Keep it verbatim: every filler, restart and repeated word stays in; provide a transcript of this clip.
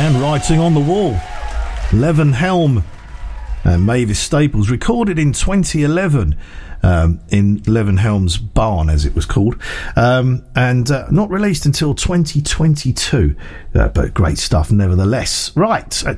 Handwriting on the Wall. Levenhelm and Mavis Staples, recorded in twenty eleven um, in Levenhelm's Barn, as it was called, um, and uh, not released until twenty twenty-two. Uh, but great stuff nevertheless. Right,